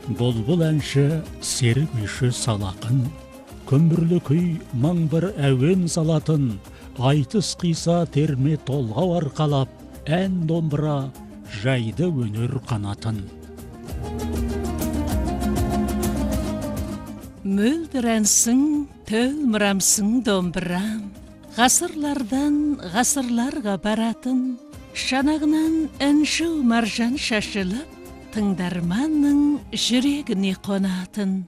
Бұлбұл әнші серік үйші салақын, көмірлі күй мың бір әуен салатын, айтыс қиса терме толғау арқалап, ән домбыра жайды өнер қанатын. Мөлдір әнсің, төлмірамсың домбырам, ғасырлардан ғасырларға баратын, шанағынан әнші маржан шашылып, тыңдарманның жүрегіне қонатын.